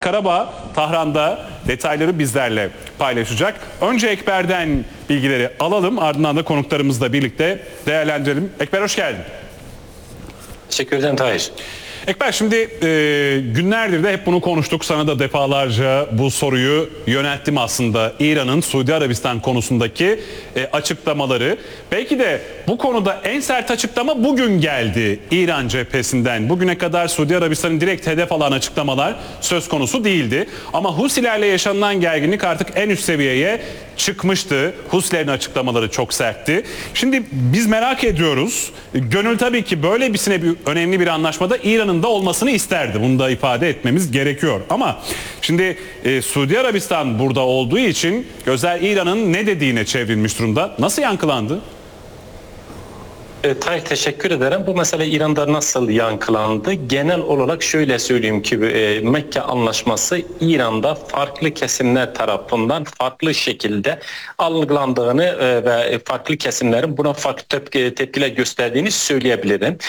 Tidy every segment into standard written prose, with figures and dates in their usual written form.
Karabağ, Tahran'da detayları bizlerle paylaşacak. Önce Ekber'den bilgileri alalım, ardından da konuklarımızla birlikte değerlendirelim. Ekber, hoş geldin. Teşekkür ederim Tahir. Ekber, şimdi günlerdir de hep bunu konuştuk. Sana da defalarca bu soruyu yönelttim aslında. İran'ın Suudi Arabistan konusundaki açıklamaları. Belki de bu konuda en sert açıklama bugün geldi İran cephesinden. Bugüne kadar Suudi Arabistan'ın direkt hedef alan açıklamalar söz konusu değildi. Ama Husilerle yaşanılan gerginlik artık en üst seviyeye çıkmıştı. Husilerin açıklamaları çok sertti. Şimdi biz merak ediyoruz. Gönül tabii ki böylesine önemli bir anlaşmada İran'ın da olmasını isterdi. Bunu da ifade etmemiz gerekiyor. Ama şimdi Suudi Arabistan burada olduğu için gözler İran'ın ne dediğine çevrilmiş durumda. Nasıl yankılandı? Tahir, teşekkür ederim. Bu mesele İran'da nasıl yankılandı? Genel olarak şöyle söyleyeyim ki Mekke Anlaşması İran'da farklı kesimler tarafından farklı şekilde algılandığını ve farklı kesimlerin buna farklı tepkiler gösterdiğini söyleyebilirim.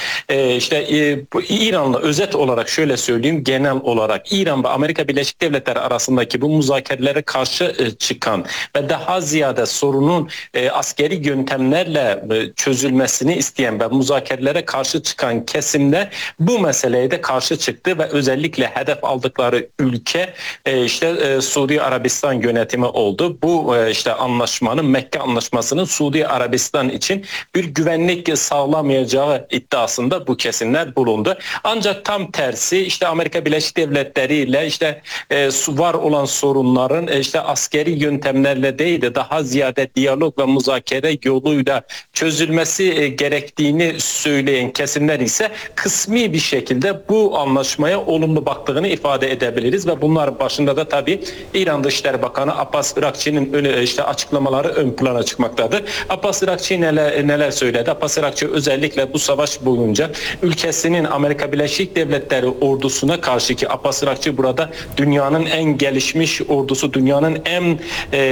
Bu İran'la özet olarak şöyle söyleyeyim, genel olarak İran ve Amerika Birleşik Devletleri arasındaki bu müzakerelere karşı çıkan ve daha ziyade sorunun askeri yöntemlerle çözülmesini isteyen ve müzakerelere karşı çıkan kesimler bu meseleye de karşı çıktı ve özellikle hedef aldıkları ülke Suudi Arabistan yönetimi oldu. Bu anlaşmanın, Mekke Anlaşması'nın Suudi Arabistan için bir güvenlik sağlamayacağı iddiasında bu kesimler bulundu. Ancak tam tersi Amerika Birleşik Devletleri ile var olan sorunların askeri yöntemlerle değil de daha ziyade diyalog ve müzakere yoluyla çözülmesi gerektiğini söyleyen kesimler ise kısmi bir şekilde bu anlaşmaya olumlu baktığını ifade edebiliriz ve bunların başında da tabii İran Dışişleri Bakanı Abbas Irakçı'nın açıklamaları ön plana çıkmaktadır. Abbas Irakçı neler söyledi? Abbas Irakçı özellikle bu savaş boyunca ülkesinin Amerika Birleşik Devletleri ordusuna karşı, ki Abbas Irakçı burada dünyanın en gelişmiş ordusu, dünyanın en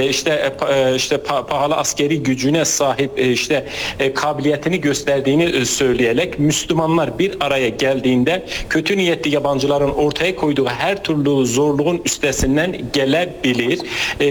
pahalı askeri gücüne sahip kabiliyetini gösterdiğini söyleyerek Müslümanlar bir araya geldiğinde kötü niyetli yabancıların ortaya koyduğu her türlü zorluğun üstesinden gelebilir.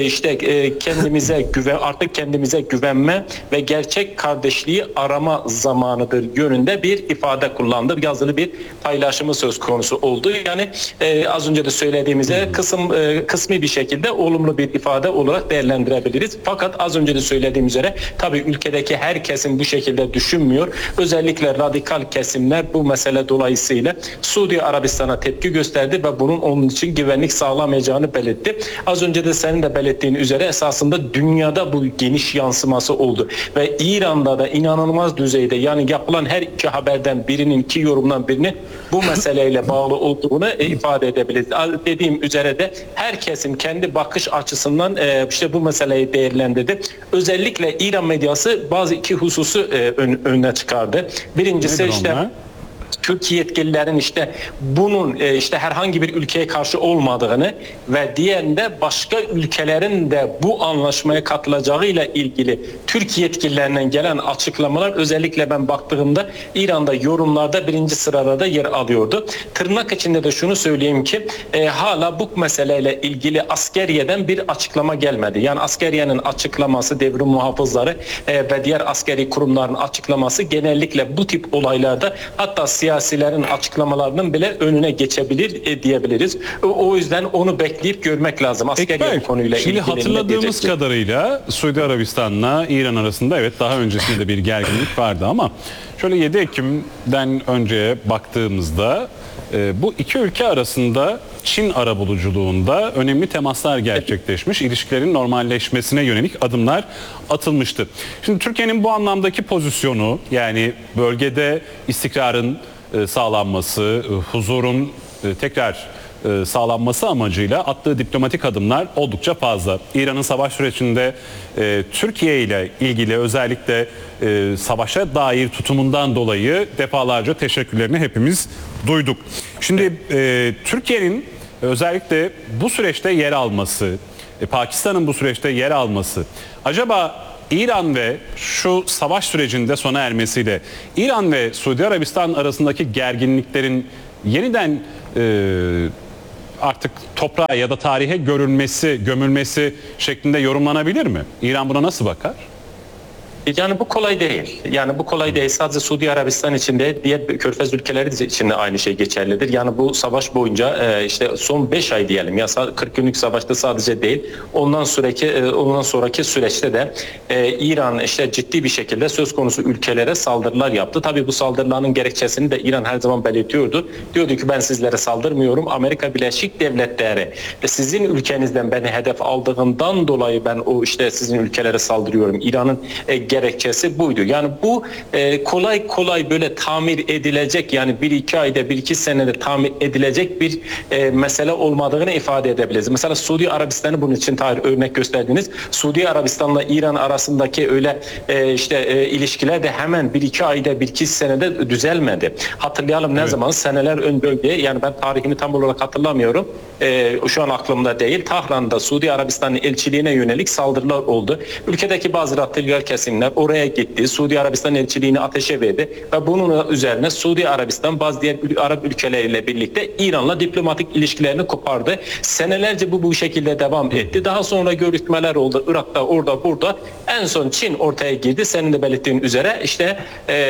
Artık kendimize güvenme ve gerçek kardeşliği arama zamanıdır yönünde bir ifade kullandı. Yazılı bir paylaşımı söz konusu oldu. Yani az önce de söylediğimize kısmi bir şekilde olumlu bir ifade olarak değerlendirebiliriz. Fakat az önce de söylediğim üzere tabii ülkedeki herkesin bu şekilde düşünmüyor. Özellikle radikal kesimler bu mesele dolayısıyla Suudi Arabistan'a tepki gösterdi ve bunun onun için güvenlik sağlamayacağını belirtti. Az önce de senin de belirttiğin üzere esasında dünyada bu geniş yansıması oldu ve İran'da da inanılmaz düzeyde, yani yapılan her iki haberden birinin, iki yorumdan birinin bu meseleyle bağlı olduğunu ifade edebiliriz. Dediğim üzere de herkesin kendi bakış açısından bu meseleyi değerlendirdi. Özellikle İran medyası bazı iki hususu önüne çıkardı. Birincisi Türkiye yetkililerin bunun herhangi bir ülkeye karşı olmadığını ve diğerinde başka ülkelerin de bu anlaşmaya katılacağıyla ilgili Türkiye yetkililerinden gelen açıklamalar, özellikle ben baktığımda İran'da yorumlarda birinci sırada yer alıyordu. Tırnak içinde de şunu söyleyeyim ki hala bu meseleyle ilgili askeriyeden bir açıklama gelmedi. Yani askeriyenin açıklaması, devrim muhafızları ve diğer askeri kurumların açıklaması genellikle bu tip olaylarda, hatta siyasilerin açıklamalarının bile önüne geçebilir diyebiliriz. O yüzden onu bekleyip görmek lazım. Askeri konuyla ilgili. Şimdi hatırladığımız kadarıyla Suudi Arabistan'la İran arasında daha öncesinde bir gerginlik vardı ama şöyle 7 Ekim'den önceye baktığımızda bu iki ülke arasında Çin arabuluculuğunda önemli temaslar gerçekleşmiş, ilişkilerin normalleşmesine yönelik adımlar atılmıştı. Şimdi Türkiye'nin bu anlamdaki pozisyonu, yani bölgede istikrarın sağlanması, huzurun tekrar sağlanması amacıyla attığı diplomatik adımlar oldukça fazla. İran'ın savaş sürecinde Türkiye ile ilgili özellikle savaşa dair tutumundan dolayı defalarca teşekkürlerini hepimiz duyduk. Şimdi Türkiye'nin özellikle bu süreçte yer alması, Pakistan'ın bu süreçte yer alması, acaba İran ve şu savaş sürecinde sona ermesiyle İran ve Suudi Arabistan arasındaki gerginliklerin yeniden artık toprağa ya da tarihe gömülmesi şeklinde yorumlanabilir mi? İran buna nasıl bakar? Yani bu kolay değil. Yani bu kolay değil. Sadece Suudi Arabistan için de diğer Körfez ülkeleri için de aynı şey geçerlidir. Yani bu savaş boyunca işte son 5 ay diyelim ya 40 günlük savaşta sadece değil. Ondan sonraki süreçte de İran işte ciddi bir şekilde söz konusu ülkelere saldırılar yaptı. Tabii bu saldırıların gerekçesini de İran her zaman belirtiyordu. Diyordu ki ben sizlere saldırmıyorum. Amerika Birleşik Devletleri sizin ülkenizden beni hedef aldığından dolayı ben o işte sizin ülkelere saldırıyorum. İran'ın gerekçesi buydu. Yani bu kolay kolay böyle tamir edilecek, yani 1-2 ayda 1-2 senede tamir edilecek bir mesele olmadığını ifade edebiliriz. Mesela Suudi Arabistan'ı bunun için örnek gösterdiniz. Suudi Arabistan'la İran arasındaki öyle ilişkiler de hemen 1-2 ayda 1-2 senede düzelmedi. Hatırlayalım ne zaman? Seneler önce, yani ben tarihini tam olarak hatırlamıyorum. Şu an aklımda değil. Tahran'da Suudi Arabistan'ın elçiliğine yönelik saldırılar oldu. Ülkedeki bazı radikal kesimler oraya gitti. Suudi Arabistan elçiliğini ateşe verdi ve bunun üzerine Suudi Arabistan bazı diğer Arap ülkeleriyle birlikte İran'la diplomatik ilişkilerini kopardı. Senelerce bu şekilde devam etti. Daha sonra görüşmeler oldu. Irak'ta, orada, burada. En son Çin ortaya girdi. Senin de belirttiğin üzere işte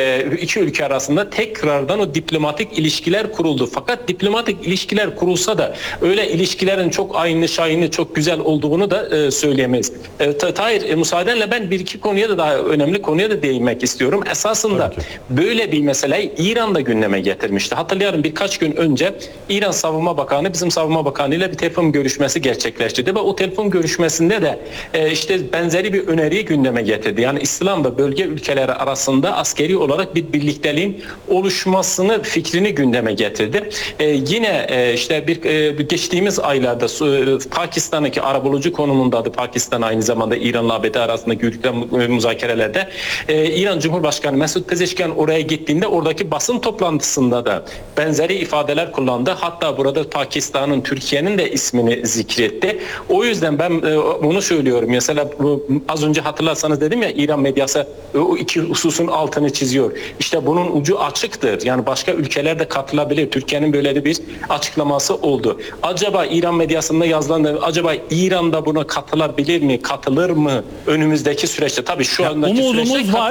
iki ülke arasında tekrardan o diplomatik ilişkiler kuruldu. Fakat diplomatik ilişkiler kurulsa da öyle ilişkilerin çok aynı şahini, çok güzel olduğunu da söyleyemeyiz. Tahir, müsaadenle ben bir iki konuya da daha önemli konuya da değinmek istiyorum. Esasında böyle bir meseleyi İran da gündeme getirmişti. Hatırlıyorum birkaç gün önce İran Savunma Bakanı bizim Savunma Bakanı ile bir telefon görüşmesi gerçekleştirdi ve o telefon görüşmesinde de işte benzeri bir öneriyi gündeme getirdi. Yani İslam ve bölge ülkeleri arasında askeri olarak bir birlikteliğin oluşmasını fikrini gündeme getirdi. Yine işte geçtiğimiz aylarda Pakistan'daki arabulucu konumundaydı. Pakistan aynı zamanda İran'la ABD arasındaki yürütülen müzakerelerde İran Cumhurbaşkanı Mesut Pezeşkian oraya gittiğinde oradaki basın toplantısında da benzeri ifadeler kullandı. Hatta burada Pakistan'ın, Türkiye'nin de ismini zikretti. O yüzden ben bunu söylüyorum. Mesela az önce hatırlarsanız dedim ya, İran medyası o iki hususun altını çiziyor. İşte bunun ucu açıktır. Yani başka ülkeler de katılabilir. Türkiye'nin böyle bir açıklaması oldu. Acaba İran medyasında yazılan, acaba İran'da buna katılabilir mi? Katılır mı? Önümüzdeki süreçte. Tabii şu andaki umudumuz var.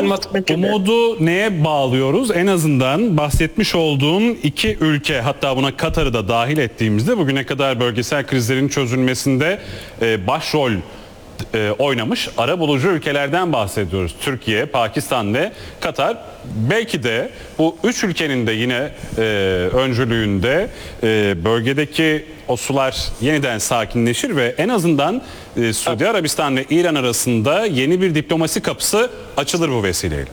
Umudu neye bağlıyoruz? En azından bahsetmiş olduğum iki ülke, hatta buna Katar'ı da dahil ettiğimizde bugüne kadar bölgesel krizlerin çözülmesinde başrol oynamış arabulucu ülkelerden bahsediyoruz. Türkiye, Pakistan ve Katar. Belki de bu üç ülkenin de yine öncülüğünde bölgedeki o sular yeniden sakinleşir ve en azından Suudi Arabistan ve İran arasında yeni bir diplomasi kapısı açılır bu vesileyle.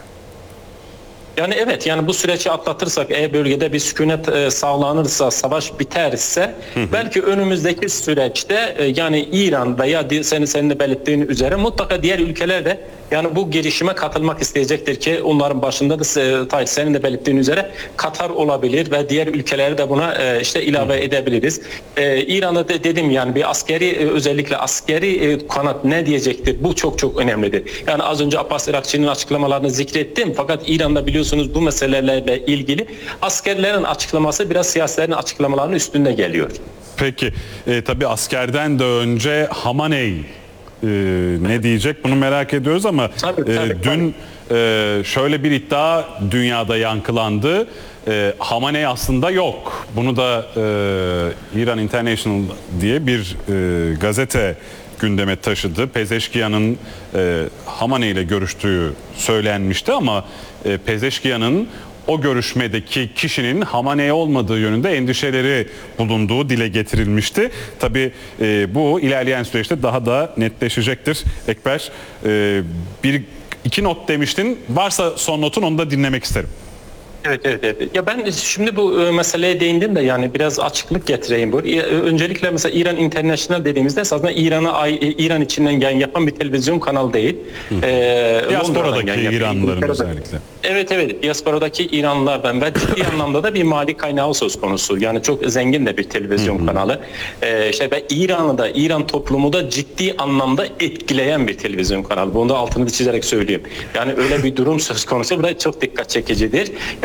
Yani evet, yani bu süreci atlatırsak, bölgede bir sükunet sağlanırsa, savaş biterse belki önümüzdeki süreçte yani İran veya senin de belirttiğin üzere mutlaka diğer ülkeler de yani bu girişime katılmak isteyecektir ki onların başında da senin de belirttiğin üzere Katar olabilir ve diğer ülkeleri de buna işte ilave edebiliriz. İran'da dedim yani bir askeri, özellikle askeri kanat ne diyecektir? Bu çok çok önemlidir. Yani az önce Abbas Irakçı'nın açıklamalarını zikrettim, fakat İran'da biliyorsunuz bu meselelerle ilgili askerlerin açıklaması biraz siyasilerin açıklamalarının üstünde geliyor. Peki tabii askerden de önce Hamaney ne diyecek bunu merak ediyoruz ama dün şöyle bir iddia dünyada yankılandı. Hamaney aslında yok. Bunu da İran International diye bir gazete gündeme taşıdı. Pezeşkiyan'ın Hamaney ile görüştüğü söylenmişti ama Pezeşkiyan'ın o görüşmedeki kişinin Hamaney olmadığı yönünde endişeleri bulunduğu dile getirilmişti. Tabii bu ilerleyen süreçte daha da netleşecektir. Ekber, iki not demiştin. Varsa son notun, onu da dinlemek isterim. Evet. Ya ben şimdi bu meseleye değindim de yani biraz açıklık getireyim bu. Öncelikle mesela İran International dediğimizde aslında İran içinden yayın yapan bir televizyon kanalı değil. Diasporadaki İranlıların özellikle. Evet. Diasporadaki İranlılardan ve ciddi anlamda da bir mali kaynağı söz konusu. Yani çok zengin de bir televizyon kanalı. İşte ve İran toplumu da ciddi anlamda etkileyen bir televizyon kanalı. Bunu da altını çizerek söyleyeyim. Yani öyle bir durum söz konusu. Bu da çok dikkat çekicidir. Yani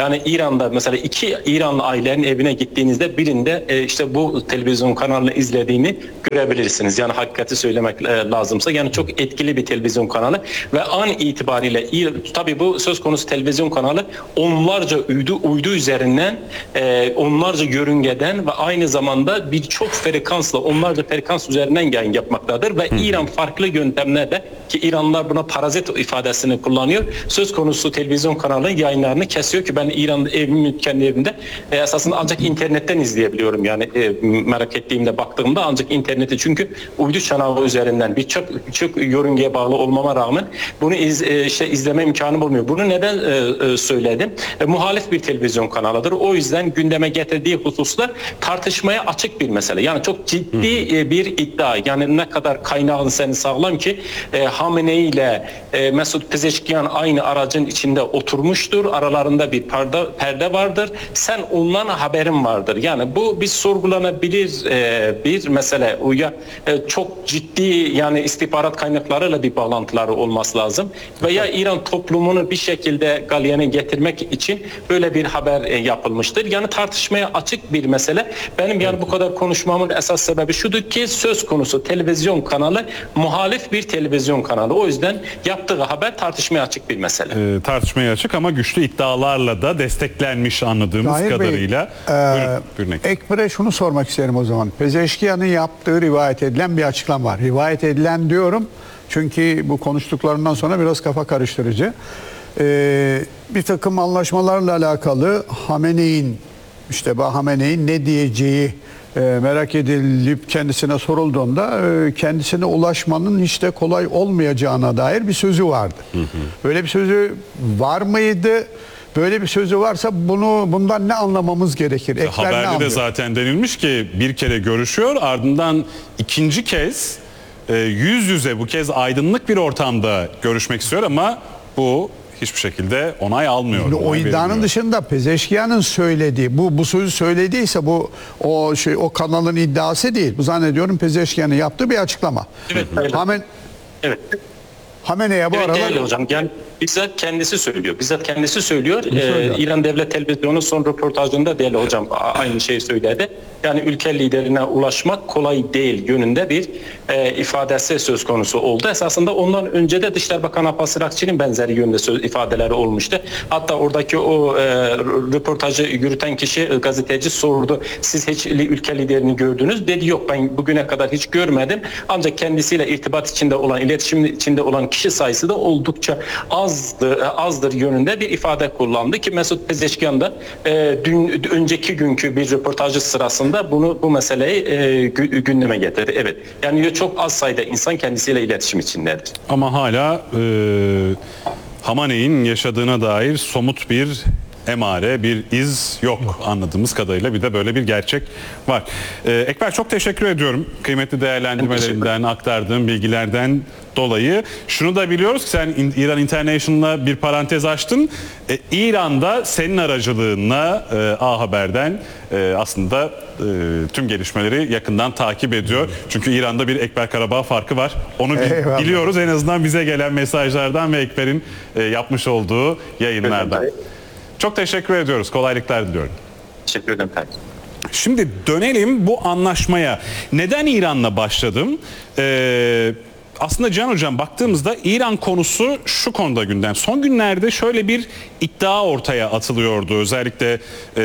Yani İran'da mesela iki İranlı ailenin evine gittiğinizde birinde işte bu televizyon kanalını izlediğini görebilirsiniz. Yani hakikati söylemek lazımsa yani çok etkili bir televizyon kanalı ve an itibariyle tabii bu söz konusu televizyon kanalı onlarca uydu üzerinden onlarca yörüngeden ve aynı zamanda birçok frekansla onlarca frekans üzerinden yayın yapmaktadır ve İran farklı yöntemlerle ki İranlılar buna parazit ifadesini kullanıyor. Söz konusu televizyon kanalının yayınlarını kesiyor ki ben İran'da kendi evimde esasında ancak internetten izleyebiliyorum. Yani merak ettiğimde baktığımda ancak interneti çünkü uydu çanağı üzerinden birçok yörüngeye bağlı olmama rağmen bunu izleme imkanı bulmuyor. Bunu neden söyledim? Muhalif bir televizyon kanalıdır. O yüzden gündeme getirdiği hususlar tartışmaya açık bir mesele. Yani çok ciddi bir iddia. Yani ne kadar kaynağın seni sağlam ki Hamenei ile Mesut Pezeşkiyan aynı aracın içinde oturmuştur. Aralarında bir perde vardır. Sen ondan haberin vardır. Yani bu bir sorgulanabilir bir mesele. Çok ciddi yani istihbarat kaynaklarıyla bir bağlantıları olması lazım. Veya İran toplumunu bir şekilde galyana getirmek için böyle bir haber yapılmıştır. Yani tartışmaya açık bir mesele. Benim yani bu kadar konuşmamın esas sebebi şudur ki söz konusu televizyon kanalı muhalif bir televizyon kanalı. O yüzden yaptığı haber tartışmaya açık bir mesele. Tartışmaya açık ama güçlü iddialarla da desteklenmiş anladığımız Tahir kadarıyla. Buyurun. Ekber'e şunu sormak isterim o zaman. Pezeşkiyan'ın yaptığı rivayet edilen bir açıklama var. Rivayet edilen diyorum çünkü bu konuştuklarından sonra biraz kafa karıştırıcı. Bir takım anlaşmalarla alakalı Hamenei'nin ne diyeceği merak edilip kendisine sorulduğunda kendisine ulaşmanın hiç de kolay olmayacağına dair bir sözü vardı. Böyle bir sözü var mıydı? Böyle bir sözü varsa bundan ne anlamamız gerekir? Haberde de zaten denilmiş ki bir kere görüşüyor, ardından ikinci kez yüz yüze bu kez aydınlık bir ortamda görüşmek istiyor ama bu hiçbir şekilde onay almıyor. Şimdi o iddianın dışında Pezeşkiyan'ın söylediği bu sözü söylediyse o kanalın iddiası değil. Bu zannediyorum Pezeşkiyan'ın yaptığı bir açıklama. Evet. Evet. Hamenei'ye bu Evet, aralar... değerli hocam. Yani bizzat kendisi söylüyor. İran Devlet Televizyonu son röportajında değerli hocam aynı şeyi söyledi. Yani ülke liderine ulaşmak kolay değil yönünde bir ifadesi söz konusu oldu. Esasında ondan önce de Dışişleri Bakanı Abbas Irakçı'nın benzeri yönde ifadeleri olmuştu. Hatta oradaki o röportajı yürüten kişi gazeteci sordu. Siz hiç ülke liderini gördünüz? Dedi yok ben bugüne kadar hiç görmedim. Ancak kendisiyle irtibat içinde olan, iletişim içinde olan kişi sayısı da oldukça azdır yönünde bir ifade kullandı ki Mesut Pezeşkiyan da önceki günkü bir röportajı sırasında bu meseleyi gündeme getirdi. Evet. Yani çok az sayıda insan kendisiyle iletişim içindedir. Ama hala Hamenei'nin yaşadığına dair somut bir emare, bir iz yok anladığımız kadarıyla. Bir de böyle bir gerçek var. Ekber çok teşekkür ediyorum. Kıymetli değerlendirmelerinden, aktardığın bilgilerden dolayı. Şunu da biliyoruz ki sen İran International'la bir parantez açtın. İran'da senin aracılığınla A Haber'den aslında tüm gelişmeleri yakından takip ediyor. Çünkü İran'da bir Ekber Karabağ farkı var. Onu biliyoruz en azından bize gelen mesajlardan ve Ekber'in yapmış olduğu yayınlardan. Çok teşekkür ediyoruz. Kolaylıklar diliyorum. Teşekkür ederim. Şimdi dönelim bu anlaşmaya. Neden İran'la başladım? Aslında Can Hocam baktığımızda İran konusu şu konuda gündem. Son günlerde şöyle bir iddia ortaya atılıyordu. Özellikle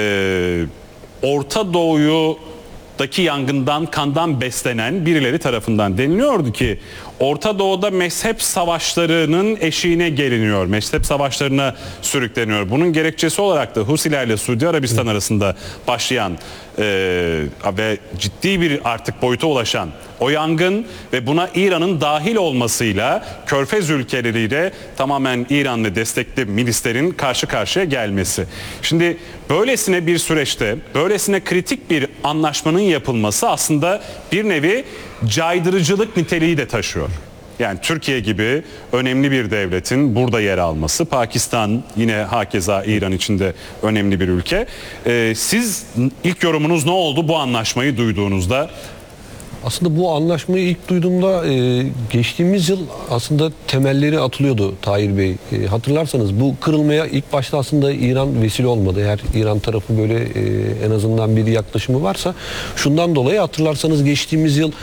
Orta Doğu'daki yangından, kandan beslenen birileri tarafından deniliyordu ki Orta Doğu'da mezhep savaşlarının eşiğine geliniyor. Mezhep savaşlarına sürükleniyor. Bunun gerekçesi olarak da Husilerle Suudi Arabistan arasında başlayan ve ciddi bir artık boyuta ulaşan o yangın ve buna İran'ın dahil olmasıyla Körfez ülkeleriyle tamamen İran'la destekli milislerin karşı karşıya gelmesi. Şimdi böylesine bir süreçte, böylesine kritik bir anlaşmanın yapılması aslında bir nevi caydırıcılık niteliği de taşıyor. Yani Türkiye gibi önemli bir devletin burada yer alması, Pakistan yine hakeza İran içinde önemli bir ülke. Siz ilk yorumunuz ne oldu bu anlaşmayı duyduğunuzda? Aslında bu anlaşmayı ilk duyduğumda geçtiğimiz yıl aslında temelleri atılıyordu Tahir Bey. Hatırlarsanız bu kırılmaya ilk başta aslında İran vesile olmadı. Eğer İran tarafı böyle en azından bir yaklaşımı varsa şundan dolayı hatırlarsanız geçtiğimiz yıl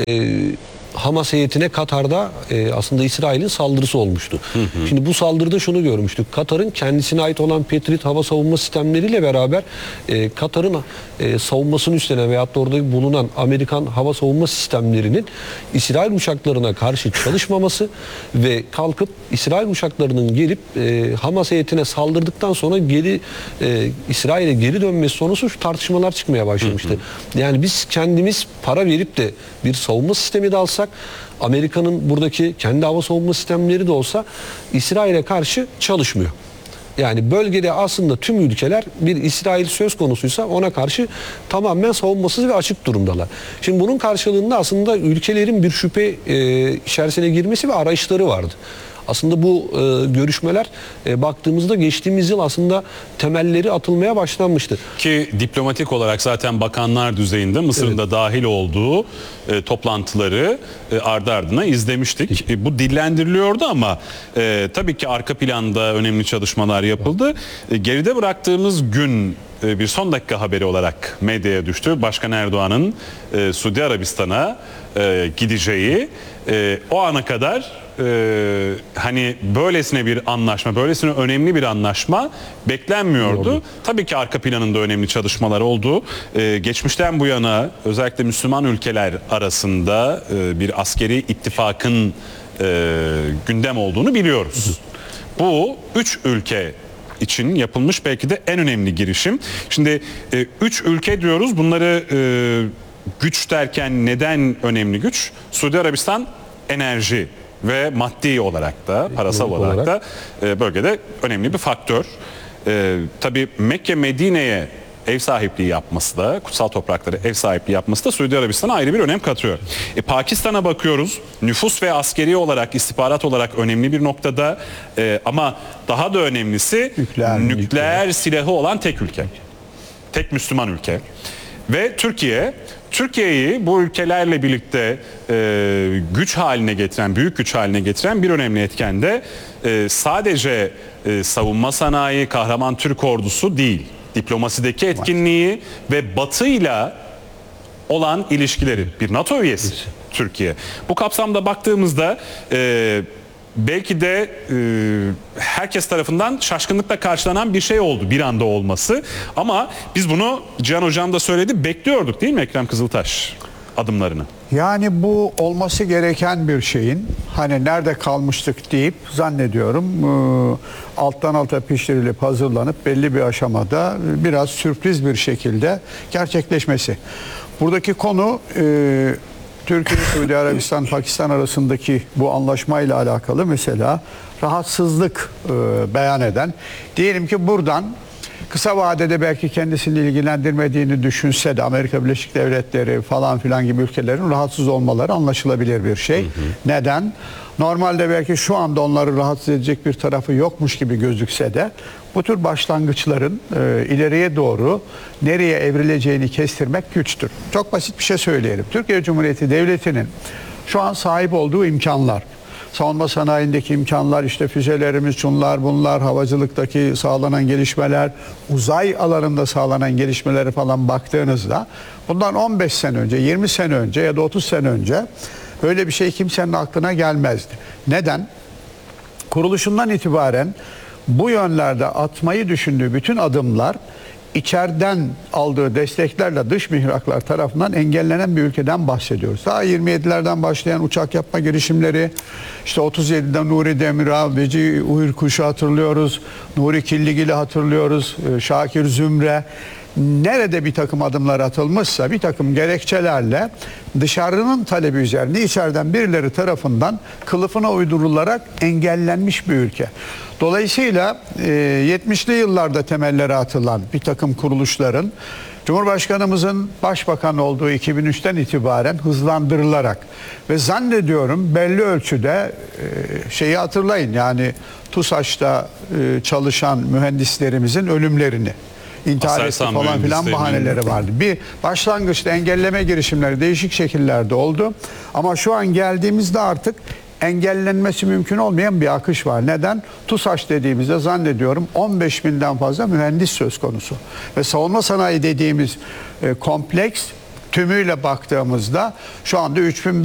Hamas heyetine Katar'da aslında İsrail'in saldırısı olmuştu. Şimdi bu saldırıda şunu görmüştük. Katar'ın kendisine ait olan Patriot hava savunma sistemleriyle beraber Katar'ın savunmasını üstlenen veyahut da orada bulunan Amerikan hava savunma sistemlerinin İsrail uçaklarına karşı çalışmaması ve kalkıp İsrail uçaklarının gelip Hamas heyetine saldırdıktan sonra İsrail'e geri dönmesi sonrası şu tartışmalar çıkmaya başlamıştı. Yani biz kendimiz para verip de bir savunma sistemi de alsak, Amerika'nın buradaki kendi hava savunma sistemleri de olsa İsrail'e karşı çalışmıyor. Yani bölgede aslında tüm ülkeler bir İsrail söz konusuysa ona karşı tamamen savunmasız ve açık durumdalar. Şimdi bunun karşılığında aslında ülkelerin bir şüphe içerisine girmesi ve arayışları vardı. Aslında bu görüşmeler baktığımızda geçtiğimiz yıl aslında temelleri atılmaya başlanmıştı. Ki diplomatik olarak zaten bakanlar düzeyinde Mısır'ın da dahil olduğu toplantıları ardı ardına izlemiştik. Bu dillendiriliyordu ama tabii ki arka planda önemli çalışmalar yapıldı. Geride bıraktığımız gün bir son dakika haberi olarak medyaya düştü. Başkan Erdoğan'ın Suudi Arabistan'a gideceği o ana kadar hani böylesine bir anlaşma, böylesine önemli bir anlaşma beklenmiyordu. Doğru. Tabii ki arka planında önemli çalışmalar oldu. Geçmişten bu yana özellikle Müslüman ülkeler arasında bir askeri ittifakın gündem olduğunu biliyoruz. Bu 3 ülke için yapılmış belki de en önemli girişim. Şimdi 3 ülke diyoruz. Bunları güç derken neden önemli güç? Suudi Arabistan enerji ve maddi olarak da, parasal olarak da bölgede önemli bir faktör. Tabii Mekke Medine'ye ev sahipliği yapması da, kutsal topraklara ev sahipliği yapması da Suudi Arabistan'a ayrı bir önem katıyor. Pakistan'a bakıyoruz. Nüfus ve askeri olarak, istihbarat olarak önemli bir noktada ama daha da önemlisi nükleer silahı olan tek ülke. Tek Müslüman ülke. Ve Türkiye'yi bu ülkelerle birlikte güç haline getiren, büyük güç haline getiren bir önemli etken de sadece savunma sanayi, kahraman Türk ordusu değil. Diplomasideki etkinliği ve Batı'yla olan ilişkileri, bir NATO üyesi Türkiye. Bu kapsamda baktığımızda belki de herkes tarafından şaşkınlıkla karşılanan bir şey oldu bir anda olması. Ama biz bunu Cihan Hocam da söyledi, bekliyorduk değil mi Ekrem Kızıltaş adımlarını? Yani bu olması gereken bir şeyin hani nerede kalmıştık deyip zannediyorum alttan alta pişirilip hazırlanıp belli bir aşamada biraz sürpriz bir şekilde gerçekleşmesi. Buradaki konu Türkiye, Suudi Arabistan, Pakistan arasındaki bu anlaşmayla alakalı mesela rahatsızlık beyan eden, diyelim ki buradan kısa vadede belki kendisini ilgilendirmediğini düşünse de Amerika Birleşik Devletleri falan filan gibi ülkelerin rahatsız olmaları anlaşılabilir bir şey. Neden? Normalde belki şu anda onları rahatsız edecek bir tarafı yokmuş gibi gözükse de bu tür başlangıçların ileriye doğru nereye evrileceğini kestirmek güçtür. Çok basit bir şey söyleyelim. Türkiye Cumhuriyeti Devleti'nin şu an sahip olduğu imkanlar, savunma sanayindeki imkanlar, işte füzelerimiz, şunlar bunlar, havacılıktaki sağlanan gelişmeler, uzay alanında sağlanan gelişmeleri falan baktığınızda bundan 15 sene önce, 20 sene önce ya da 30 sene önce öyle bir şey kimsenin aklına gelmezdi. Neden? Kuruluşundan itibaren bu yönlerde atmayı düşündüğü bütün adımlar içeriden aldığı desteklerle dış mihraklar tarafından engellenen bir ülkeden bahsediyoruz. Daha 27'lerden başlayan uçak yapma girişimleri, işte 37'de Nuri Demirağ, Veci Uyurkuş'u hatırlıyoruz, Nuri Killigil'i hatırlıyoruz, Şakir Zümre. Nerede bir takım adımlar atılmışsa bir takım gerekçelerle dışarının talebi üzerine içeriden birileri tarafından kılıfına uydurularak engellenmiş bir ülke. Dolayısıyla 70'li yıllarda temelleri atılan bir takım kuruluşların Cumhurbaşkanımızın başbakan olduğu 2003'ten itibaren hızlandırılarak ve zannediyorum belli ölçüde şeyi hatırlayın, yani TUSAŞ'ta çalışan mühendislerimizin ölümlerini, intihar etti Aselsan falan filan mühendislerinin- bahaneleri vardı. Bir başlangıçta engelleme girişimleri değişik şekillerde oldu. Ama şu an geldiğimizde artık engellenmesi mümkün olmayan bir akış var. Neden? TUSAŞ dediğimizde zannediyorum 15 binden fazla mühendis söz konusu. Ve savunma sanayi dediğimiz kompleks tümüyle baktığımızda şu anda 3500